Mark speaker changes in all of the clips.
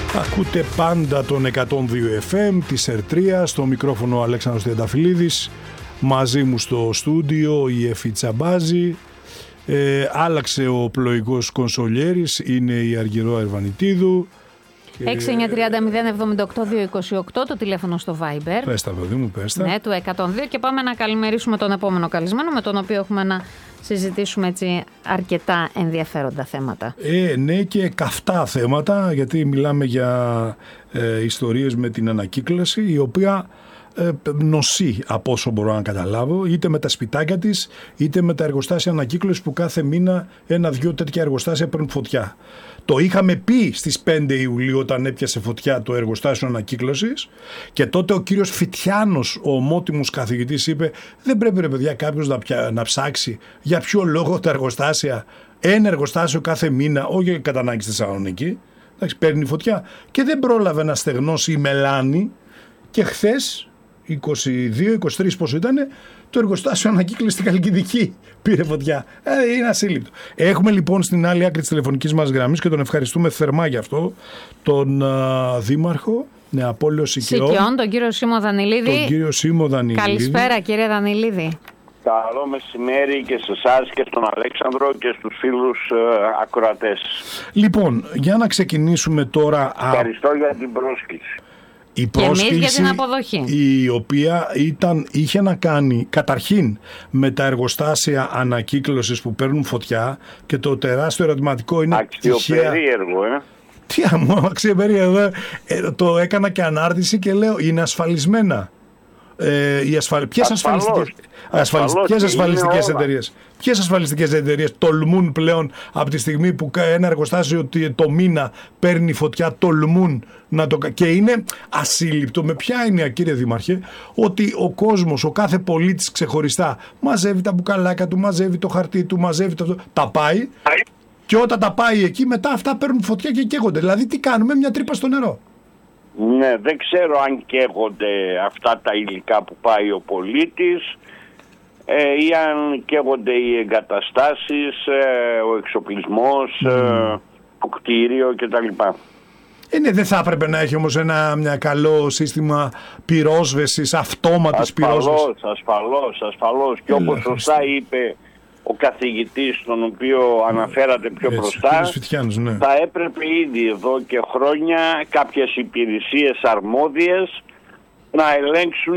Speaker 1: Ακούτε πάντα τον 102 FM της Ερτρία, στο μικρόφωνο ο Αλέξανδρος Τριανταφυλλίδης, μαζί μου στο στούντιο η Εφή Τσαμπάζη. Άλλαξε ο πλοηγός κονσολιέρης, είναι η Αργυρό Ερβανιτίδου.
Speaker 2: 6-9-30-078-228 το τηλέφωνο στο Viber.
Speaker 1: Πες τα, παιδί μου, πες τα.
Speaker 2: Ναι, του 102, και πάμε να καλημερίσουμε τον επόμενο καλεσμένο, με τον οποίο έχουμε να συζητήσουμε έτσι αρκετά ενδιαφέροντα θέματα.
Speaker 1: Ναι, και καυτά θέματα, γιατί μιλάμε για ιστορίες με την ανακύκλωση, η οποία νοσεί από όσο μπορώ να καταλάβω, είτε με τα σπιτάκια της, είτε με τα εργοστάσια ανακύκλωσης που κάθε μήνα 1-2 τέτοια εργοστάσια παίρνουν φωτιά. Το είχαμε πει στις 5 Ιουλίου όταν έπιασε φωτιά το εργοστάσιο ανακύκλωσης, και τότε ο κύριος Φιτιάνος, ο ομότιμος καθηγητής, είπε δεν πρέπει, ρε παιδιά, κάποιος να ψάξει για ποιο λόγο τα εργοστάσια, ένα εργοστάσιο κάθε μήνα, όχι κατά ανάγκη στη Θεσσαλονίκη, παίρνει φωτιά, και δεν πρόλαβε να στεγνώσει η μελάνη, και χθες 22-23 πόσο ήτανε, το εργοστάσιο ανακύκλωση στην Χαλκιδική πήρε φωτιά. Είναι ασύλληπτο. Έχουμε λοιπόν στην άλλη άκρη της τηλεφωνικής μας γραμμής, και τον ευχαριστούμε θερμά γι' αυτό, τον Δήμαρχο Νεαπόλεως Σικαιών,
Speaker 2: τον κύριο Σίμω Δανειλίδη. Καλησπέρα, κύριε Δανειλίδη.
Speaker 3: Καλό μεσημέρι και σε εσάς και στον Αλέξανδρο και στους φίλους ακροατές.
Speaker 1: Λοιπόν, για να ξεκινήσουμε τώρα.
Speaker 3: Ευχαριστώ για την πρόσκληση.
Speaker 1: Η πρόσκληση,
Speaker 2: και εμείς για την αποδοχή,
Speaker 1: η οποία είχε να κάνει καταρχήν με τα εργοστάσια ανακύκλωσης που παίρνουν φωτιά, και το τεράστιο ερωτηματικό είναι
Speaker 3: αξιοπερίεργο.
Speaker 1: Τι αξιοπερίεργο, το έκανα και ανάρτηση και λέω είναι ασφαλισμένα. Ποιες ασφαλιστικές εταιρείες τολμούν πλέον, από τη στιγμή που ένα εργοστάσιο το μήνα παίρνει φωτιά, τολμούν να το... Και είναι ασύλληπτο με ποια έννοια, κύριε Δήμαρχε, ότι ο κόσμος, ο κάθε πολίτης ξεχωριστά μαζεύει τα μπουκαλάκια του, μαζεύει το χαρτί του, μαζεύει τα πάει, και όταν τα πάει εκεί μετά αυτά παίρνουν φωτιά και καίγονται. Δηλαδή τι κάνουμε, μια τρύπα στο νερό.
Speaker 3: Ναι, δεν ξέρω αν καίγονται αυτά τα υλικά που πάει ο πολίτης, ή αν καίγονται οι εγκαταστάσεις, ο εξοπλισμός, το κτίριο κτλ.
Speaker 1: Ναι, δεν θα έπρεπε να έχει όμως μια καλό σύστημα πυρόσβεσης, αυτόματης πυρόσβεσης?
Speaker 3: Ασφαλώς. Και όπως σωστά είπε ο καθηγητής, τον οποίο αναφέρατε πιο μπροστά,
Speaker 1: ναι,
Speaker 3: θα έπρεπε ήδη εδώ και χρόνια κάποιες υπηρεσίες αρμόδιες να ελέγξουν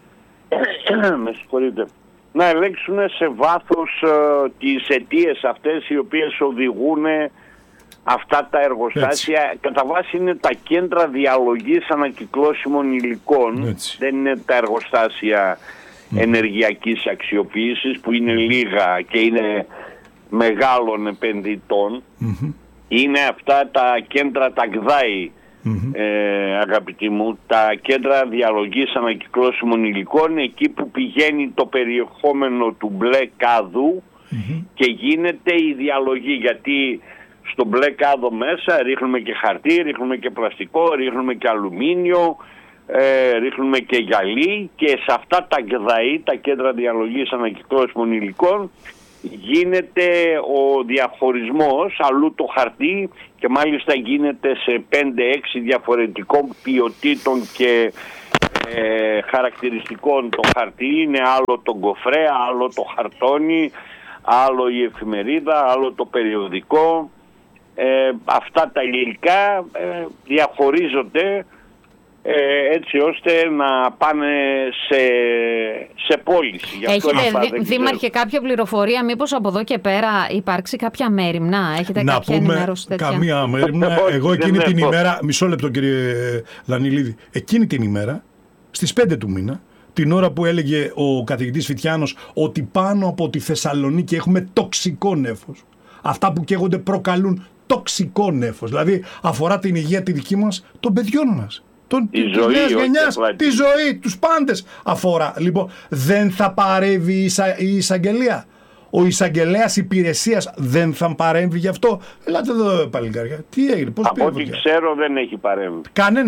Speaker 3: να ελέγξουν σε βάθος τις αιτίες αυτές οι οποίες οδηγούν αυτά τα εργοστάσια. Έτσι. Κατά βάση είναι τα κέντρα διαλογής ανακυκλώσιμων υλικών. Έτσι. Δεν είναι τα εργοστάσια ενεργειακής αξιοποίησης, που είναι λίγα και είναι μεγάλων επενδυτών. Είναι αυτά τα κέντρα, τα ΚΔΑΗ, αγαπητοί μου, τα κέντρα διαλογής ανακυκλώσιμων υλικών, εκεί που πηγαίνει το περιεχόμενο του μπλε κάδου και γίνεται η διαλογή, γιατί στο μπλε κάδο μέσα ρίχνουμε και χαρτί, ρίχνουμε και πλαστικό, ρίχνουμε και αλουμίνιο, ρίχνουμε και γυαλί, και σε αυτά τα ΚΔΑΗ, τα κέντρα διαλογής ανακυκλώσιμων υλικών, γίνεται ο διαχωρισμός, αλλού το χαρτί, και μάλιστα γίνεται σε 5-6 διαφορετικών ποιοτήτων και χαρακτηριστικών το χαρτί. Είναι άλλο το γκοφρέ, άλλο το χαρτόνι, άλλο η εφημερίδα, άλλο το περιοδικό. Αυτά τα υλικά διαχωρίζονται έτσι ώστε να πάνε σε πώληση.
Speaker 2: Έχετε, Δήμαρχε, κάποια πληροφορία, μήπως από εδώ και πέρα υπάρξει κάποια μέριμνα? Έχετε
Speaker 1: να
Speaker 2: κάποια ενημέρωση τέτοια?
Speaker 1: Καμία μέριμνα. Εγώ εκείνη την ημέρα, μισό λεπτό κύριε Δανειλίδη, εκείνη την ημέρα, στις 5 του μήνα, την ώρα που έλεγε ο καθηγητής Φιτιάνος ότι πάνω από τη Θεσσαλονίκη έχουμε τοξικό νέφος, αυτά που καίγονται προκαλούν τοξικό νέφος, δηλαδή αφορά την υγεία τη δική μας, των παιδιών μας, τη ζωή, τους πάντες αφορά. Λοιπόν, δεν θα παρέμβει η εισαγγελία? Ο εισαγγελέας υπηρεσίας δεν θα παρέμβει γι' αυτό? Ελάτε εδώ, παλικάρια. Τι έγινε, πώς
Speaker 3: από ό,τι ξέρω δεν έχει παρέμβει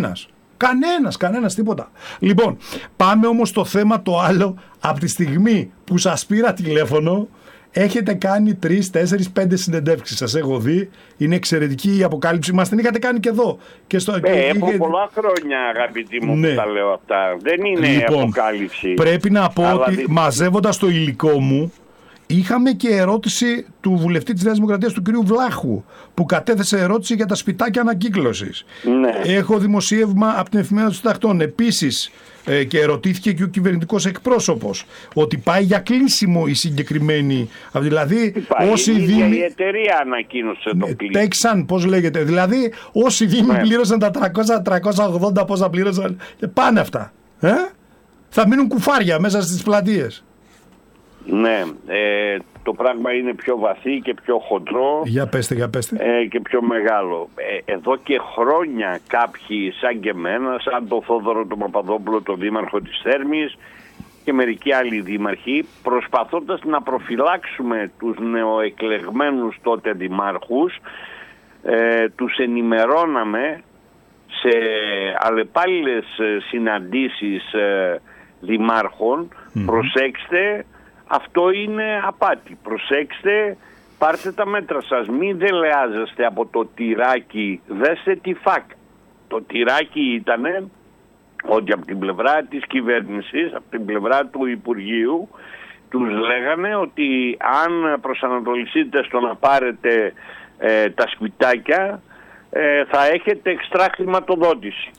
Speaker 1: κανένας, τίποτα. Λοιπόν, πάμε όμως στο θέμα το άλλο. Από τη στιγμή που σας πήρα τηλέφωνο, Έχετε κάνει 3, 4, 5 συνεντεύξεις. Σας έχω δει. Είναι εξαιρετική η αποκάλυψη. Μας την είχατε κάνει και εδώ.
Speaker 3: Έχω πολλά χρόνια, αγαπητοί μου, που τα λέω αυτά. Δεν είναι αποκάλυψη.
Speaker 1: Πρέπει να πω ότι μαζεύοντας το υλικό μου, είχαμε και ερώτηση του βουλευτή της Νέας Δημοκρατίας, του κυρίου Βλάχου, που κατέθεσε ερώτηση για τα σπιτάκια ανακύκλωσης.
Speaker 3: Ναι.
Speaker 1: Έχω δημοσίευμα από την Εφημερίδα των Συντακτών. Επίσης, και ερωτήθηκε και ο κυβερνητικός εκπρόσωπος ότι πάει για κλείσιμο η συγκεκριμένη. Δηλαδή, όσοι δήμοι.
Speaker 3: Η εταιρεία ανακοίνωσε το κλείσιμο.
Speaker 1: Τέξαν, πώς λέγεται. Δηλαδή, όσοι δήμοι πλήρωσαν τα 300-380, πόσα πλήρωσαν. Πάνε αυτά. Θα μείνουν κουφάρια μέσα στις πλατείες.
Speaker 3: Ναι, το πράγμα είναι πιο βαθύ και πιο χοντρό.
Speaker 1: Για πέστε.
Speaker 3: Και πιο μεγάλο. Εδώ και χρόνια κάποιοι σαν και εμένα, σαν τον Θόδωρο τον Παπαδόπουλο, τον δήμαρχο της Θέρμης και μερικοί άλλοι δήμαρχοι, προσπαθώντας να προφυλάξουμε τους νεοεκλεγμένους τότε δημάρχους, τους ενημερώναμε σε αλλεπάλληλες συναντήσεις δημάρχων, προσέξτε, αυτό είναι απάτη. Προσέξτε, πάρτε τα μέτρα σας. Μην δελεάζεστε από το τυράκι. Δέστε τη φακ. Το τυράκι ήταν ότι από την πλευρά της κυβέρνησης, από την πλευρά του Υπουργείου, τους λέγανε ότι αν προσανατολιστείτε στο να πάρετε τα σπιτάκια, θα έχετε εξτρά χρηματοδότηση.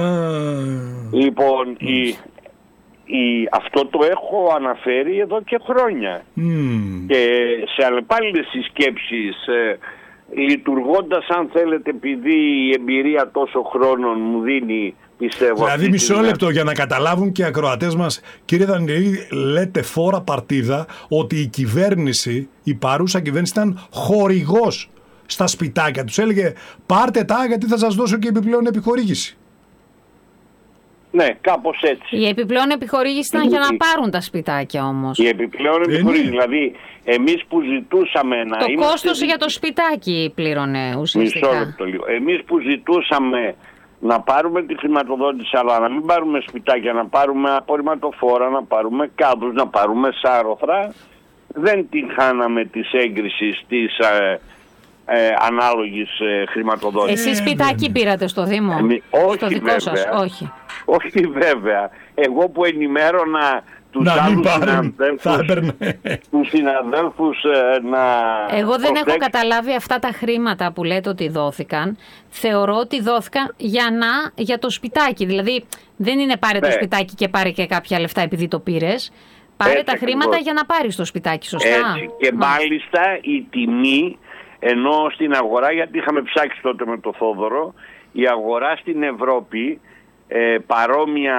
Speaker 3: Λοιπόν, αυτό το έχω αναφέρει εδώ και χρόνια. Και σε αλλεπάλληλες συσκέψεις, λειτουργώντας, αν θέλετε, επειδή η εμπειρία τόσο χρόνων μου δίνει, πιστεύω...
Speaker 1: Δηλαδή μισό λεπτό για να καταλάβουν και οι ακροατές μας, κύριε Δανιηλίδη, λέτε φόρα παρτίδα ότι η κυβέρνηση, η παρούσα κυβέρνηση ήταν χορηγός στα σπιτάκια. Τους έλεγε πάρτε τα γιατί θα σας δώσω και επιπλέον επιχορήγηση.
Speaker 3: Ναι, κάπως έτσι.
Speaker 2: Η επιπλέον επιχορήγηση ήταν για να πάρουν τα σπιτάκια όμως.
Speaker 3: Η επιπλέον επιχορήγηση, δηλαδή εμείς που ζητούσαμε να
Speaker 2: το κόστος για το σπιτάκι πλήρωνε ουσιαστικά.
Speaker 3: Μισό λεπτό λίγο. Εμείς που ζητούσαμε να πάρουμε τη χρηματοδότηση, αλλά να μην πάρουμε σπιτάκια, να πάρουμε απορριμματοφόρα, να πάρουμε κάδους, να πάρουμε σάρωθρα, δεν την χάναμε της έγκρισης της ανάλογης χρηματοδότησης.
Speaker 2: Εσείς σπιτάκι πήρατε στο Δήμο?
Speaker 3: Όχι,
Speaker 2: στο δικό
Speaker 3: βέβαια.
Speaker 2: σας? Όχι.
Speaker 3: Όχι βέβαια. Εγώ που ενημέρωνα τους άλλους συναδέλφους να...
Speaker 2: Εγώ δεν έχω καταλάβει αυτά τα χρήματα που λέτε ότι δόθηκαν. Θεωρώ ότι δόθηκαν για το σπιτάκι. Δηλαδή δεν είναι πάρε το σπιτάκι και πάρε και κάποια λεφτά επειδή το πήρες. Πάρε τα χρήματα για να πάρεις το σπιτάκι, σωστά?
Speaker 3: Έτσι. Και μάλιστα η τιμή, ενώ στην αγορά, γιατί είχαμε ψάξει τότε με το Θόδωρο, η αγορά στην Ευρώπη, παρόμοια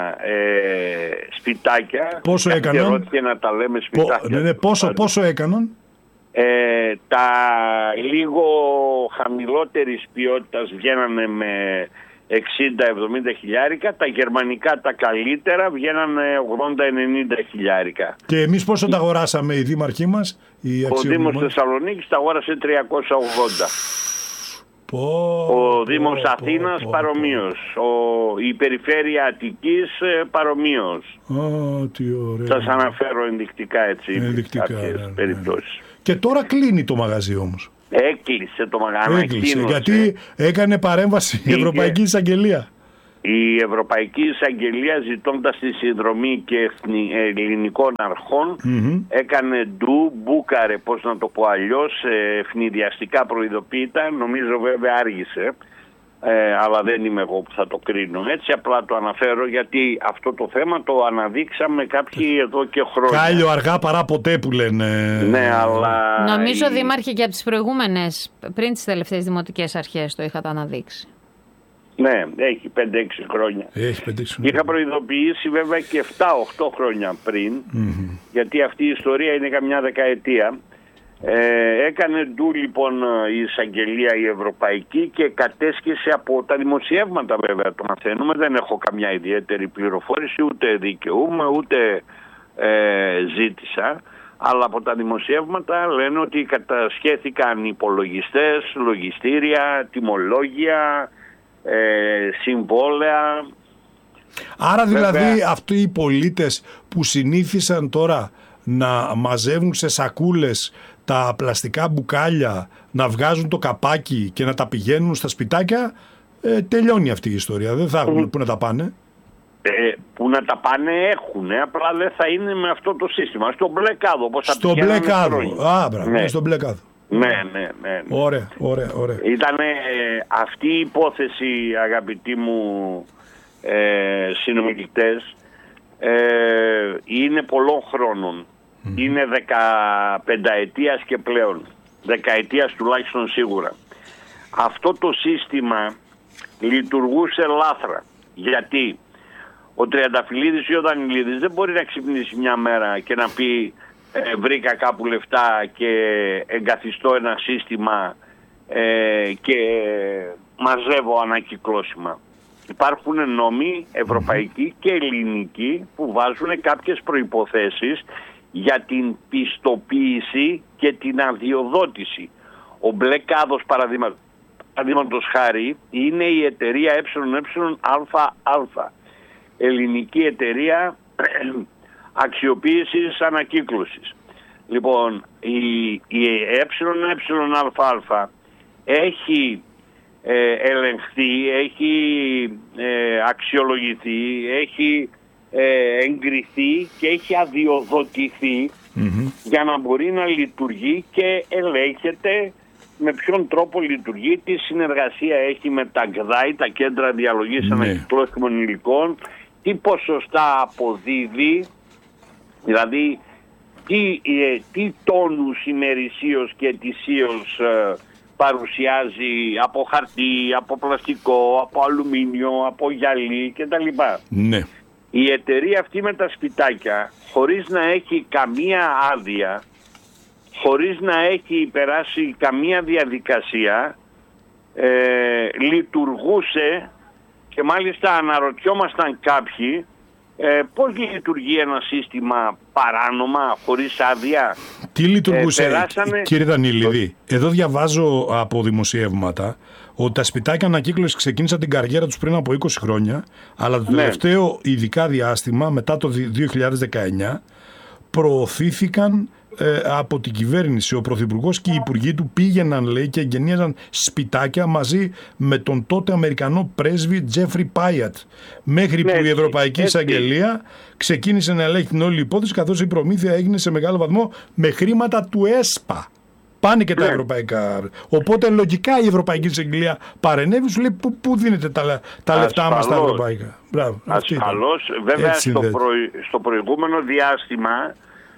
Speaker 3: σπιτάκια.
Speaker 1: Πόσο έκαναν?
Speaker 3: Και να τα λέμε σπιτάκια.
Speaker 1: Πόσο έκαναν?
Speaker 3: Τα λίγο χαμηλότερης ποιότητας βγαίνανε με 60-70 χιλιάρικα, τα γερμανικά τα καλύτερα βγαίνανε 80-90 χιλιάρικα.
Speaker 1: Και εμείς πόσο τα αγοράσαμε οι δήμαρχοί μας?
Speaker 3: Ο Δήμος Θεσσαλονίκης τα αγόρασε 380. Ο Δήμος Αθήνας παρομοίως. Η Περιφέρεια Αττικής παρομοίως.
Speaker 1: Τι ωραία.
Speaker 3: Σας αναφέρω ενδεικτικά έτσι κάποιες περιπτώσεις.
Speaker 1: Και τώρα κλείνει το μαγαζί όμως.
Speaker 3: Έκλεισε το μαγαζί.
Speaker 1: Έκλεισε, γιατί έκανε παρέμβαση η Ευρωπαϊκή Εισαγγελία.
Speaker 3: Η Ευρωπαϊκή Εισαγγελία, ζητώντας τη συνδρομή και ελληνικών αρχών, έκανε μπούκαρε, πώς να το πω αλλιώς, ευνηδιαστικά προειδοποίητα. Νομίζω βέβαια άργησε, αλλά δεν είμαι εγώ που θα το κρίνω. Έτσι απλά το αναφέρω, γιατί αυτό το θέμα το αναδείξαμε κάποιοι εδώ και χρόνια.
Speaker 1: Κάλιο αργά παρά ποτέ που λένε.
Speaker 3: Ναι, αλλά...
Speaker 2: Νομίζω, Δήμαρχε, και από τις προηγούμενες, πριν τις τελευταίες δημοτικές αρχές το είχατε αναδείξει.
Speaker 3: Ναι, έχει 5-6 χρόνια. Είχα προειδοποιήσει βέβαια και 7-8 χρόνια πριν, γιατί αυτή η ιστορία είναι καμιά δεκαετία. Έκανε λοιπόν η εισαγγελία η ευρωπαϊκή και κατέσχεσε από τα δημοσιεύματα, βέβαια το μαθαίνουμε, δεν έχω καμιά ιδιαίτερη πληροφόρηση, ούτε δικαιούμαι ούτε ζήτησα, αλλά από τα δημοσιεύματα λένε ότι κατασχέθηκαν υπολογιστές, λογιστήρια, τιμολόγια, συμβόλαια.
Speaker 1: Άρα δηλαδή αυτοί οι πολίτες που συνήθισαν τώρα να μαζεύουν σε σακούλες τα πλαστικά μπουκάλια, να βγάζουν το καπάκι και να τα πηγαίνουν στα σπιτάκια, τελειώνει αυτή η ιστορία. Δεν θα έχουν που να τα πάνε.
Speaker 3: Που να τα πάνε έχουν, απλά δεν θα είναι με αυτό το σύστημα. Στο μπλε κάδο, όπως θα
Speaker 1: στο μπλε κάδο. Ναι. Στο μπλε κάδο.
Speaker 3: Ναι.
Speaker 1: Ωραία.
Speaker 3: Ήταν αυτή η υπόθεση, αγαπητοί μου συνομιλητές, είναι πολλών χρόνων. Είναι 15 ετίας και πλέον. 10 ετίας τουλάχιστον σίγουρα. Αυτό το σύστημα λειτουργούσε λάθρα. Γιατί ο Τριανταφυλλίδης ή ο Δανειλίδης δεν μπορεί να ξυπνήσει μια μέρα και να πει βρήκα κάπου λεφτά και εγκαθιστώ ένα σύστημα και μαζεύω ανακυκλώσιμα. Υπάρχουν νόμοι ευρωπαϊκοί και ελληνικοί που βάζουν κάποιες προϋποθέσεις για την πιστοποίηση και την αδειοδότηση. Ο μπλε κάδος, παραδείγματος χάρη, είναι η εταιρεία ΕΑΑ, ελληνική εταιρεία αξιοποίησης ανακύκλωσης. Λοιπόν, η ΕΑΑ έχει ελεγχθεί, έχει αξιολογηθεί, έχει εγκριθεί και έχει αδειοδοτηθεί για να μπορεί να λειτουργεί και ελέγχεται με ποιον τρόπο λειτουργεί, τι συνεργασία έχει με τα ΚΔΑΗ, τα κέντρα διαλογής ανακυκλώσιμων υλικών, τι ποσοστά αποδίδει, δηλαδή τι τόνους ημερησίως και ετησίως παρουσιάζει από χαρτί, από πλαστικό, από αλουμίνιο, από γυαλί κτλ.
Speaker 1: Ναι.
Speaker 3: Η εταιρεία αυτή με τα σπιτάκια, χωρίς να έχει καμία άδεια, χωρίς να έχει περάσει καμία διαδικασία, λειτουργούσε και μάλιστα αναρωτιόμασταν κάποιοι πώς λειτουργεί ένα σύστημα παράνομα, χωρίς άδεια.
Speaker 1: Τι λειτουργούσε, κύριε Δανειλίδη? Εδώ διαβάζω από δημοσιεύματα ότι τα σπιτάκια ανακύκλωσης ξεκίνησαν την καριέρα τους πριν από 20 χρόνια, αλλά το τελευταίο ειδικά διάστημα, μετά το 2019, προωθήθηκαν από την κυβέρνηση. Ο Πρωθυπουργός και οι υπουργοί του πήγαιναν, λέει, και εγκαινίαζαν σπιτάκια μαζί με τον τότε Αμερικανό πρέσβη Τζέφρι Πάιατ, μέχρι που η Ευρωπαϊκή Εισαγγελία ξεκίνησε να ελέγχει την όλη υπόθεση, καθώς η προμήθεια έγινε σε μεγάλο βαθμό με χρήματα του ΕΣΠΑ. Πάνε και τα ευρωπαϊκά. Οπότε λογικά η Ευρωπαϊκή Εισαγγελία παρενέβη, σου λέει πού δίνετε τα λεφτά μας στα ευρωπαϊκά. Μπράβο.
Speaker 3: Ασφαλώς, βέβαια στο προηγούμενο διάστημα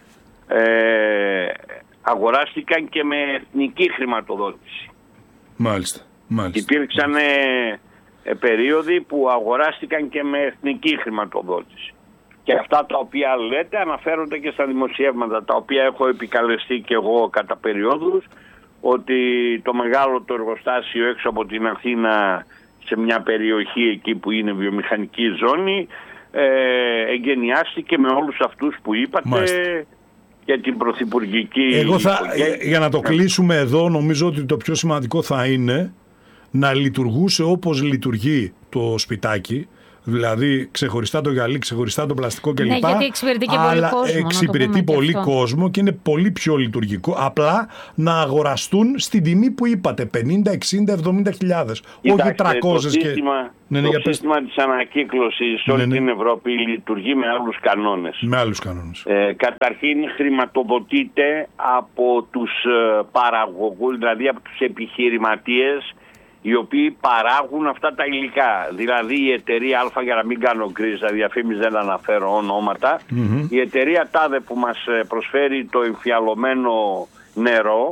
Speaker 3: αγοράστηκαν και με εθνική χρηματοδότηση.
Speaker 1: Μάλιστα.
Speaker 3: Υπήρξαν περίοδοι που αγοράστηκαν και με εθνική χρηματοδότηση. Και αυτά τα οποία λέτε αναφέρονται και στα δημοσιεύματα, τα οποία έχω επικαλεστεί και εγώ κατά περιόδους, ότι το μεγάλο το εργοστάσιο έξω από την Αθήνα, σε μια περιοχή εκεί που είναι βιομηχανική ζώνη, εγκαινιάστηκε με όλους αυτούς που είπατε. Μάλιστα. Και την πρωθυπουργική.
Speaker 1: Εγώ για να το κλείσουμε εδώ, νομίζω ότι το πιο σημαντικό θα είναι να λειτουργούσε όπως λειτουργεί το σπιτάκι, δηλαδή ξεχωριστά το γυαλί, ξεχωριστά το πλαστικό κλπ.
Speaker 2: Ναι, γιατί εξυπηρετεί και πολύ κόσμο.
Speaker 1: Εξυπηρετεί πολύ κόσμο και είναι πολύ πιο λειτουργικό. Απλά να αγοραστούν στην τιμή που είπατε, 50, 60, 70 χιλιάδες. Όχι 300 και...
Speaker 3: Το σύστημα της ανακύκλωσης σε όλη την Ευρώπη λειτουργεί με άλλους κανόνες.
Speaker 1: Με άλλους κανόνες.
Speaker 3: Καταρχήν χρηματοδοτείται από τους παραγωγούς, δηλαδή από τους επιχειρηματίες, οι οποίοι παράγουν αυτά τα υλικά. Δηλαδή η εταιρεία Α, για να μην κάνω γκρίζα διαφήμιση, δεν αναφέρω ονόματα, η εταιρεία τάδε που μας προσφέρει το εμφιαλωμένο νερό,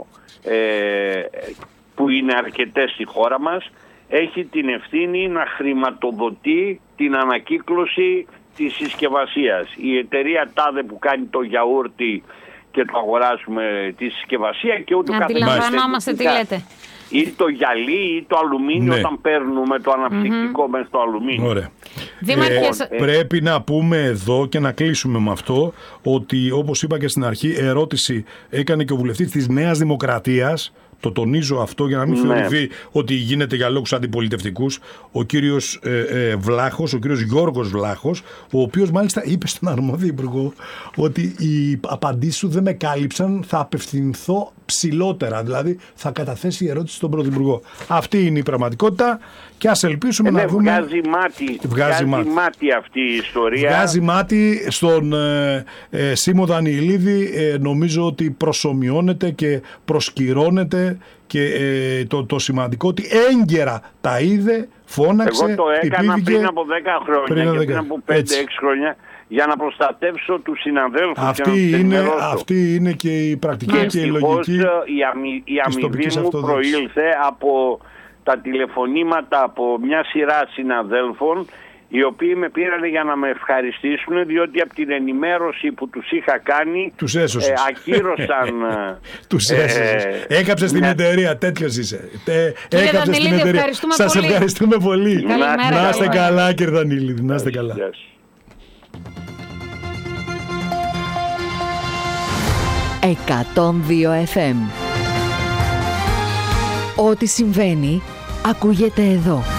Speaker 3: που είναι αρκετές στη χώρα μας, έχει την ευθύνη να χρηματοδοτεί την ανακύκλωση της συσκευασίας. Η εταιρεία τάδε που κάνει το γιαούρτι και το αγοράζουμε τη συσκευασία και ούτω καθεξής.
Speaker 2: Αντιλαμβανόμαστε τι λέτε.
Speaker 3: Ή το γυαλί ή το αλουμίνιο, όταν παίρνουμε το αναψυκτικό μέσα στο αλουμίνιο.
Speaker 1: Ωραία. Πρέπει να πούμε εδώ και να κλείσουμε με αυτό ότι, όπως είπα και στην αρχή, ερώτηση έκανε και ο βουλευτής της Νέας Δημοκρατίας, το τονίζω αυτό για να μην θεωρηθεί ότι γίνεται για λόγους αντιπολιτευτικούς, ο κύριος Βλάχος, ο κύριος Γιώργος Βλάχος, ο οποίος μάλιστα είπε στον αρμόδιο υπουργό ότι οι απαντήσεις του δεν με κάλυψαν, θα απευθυνθώ ψηλότερα, δηλαδή θα καταθέσει η ερώτηση στον Πρωθυπουργό. Αυτή είναι η πραγματικότητα και ας ελπίσουμε να δούμε...
Speaker 3: Βγάζει μάτι αυτή η ιστορία.
Speaker 1: Βγάζει μάτι στον Σίμω Δανιηλίδη, νομίζω ότι προσομοιώνεται και προσκυρώνεται και το σημαντικό ότι έγκαιρα τα είδε, φώναξε,
Speaker 3: εγώ το έκανα
Speaker 1: υπήθηκε,
Speaker 3: πριν από 10 χρόνια και πριν από 5-6 χρόνια για να προστατεύσω τους συναδέλφους.
Speaker 1: Αυτή είναι και η πρακτική και η λογική.
Speaker 3: Η αμοιβή μου προήλθε από τα τηλεφωνήματα από μια σειρά συναδέλφων, οι οποίοι με πήραν για να με ευχαριστήσουν, διότι από την ενημέρωση που τους είχα κάνει
Speaker 1: τους έσωσες.
Speaker 3: Ακύρωσαν.
Speaker 1: Τους έσωσες. Έκαψες την εταιρεία, τέτοιος είσαι. Έκαψες την εταιρεία. Σας ευχαριστούμε πολύ. Να είστε καλά, κύριε Δανιηλίδη. Να είστε καλά.
Speaker 4: 102 FM. Ό,τι συμβαίνει ακούγεται εδώ.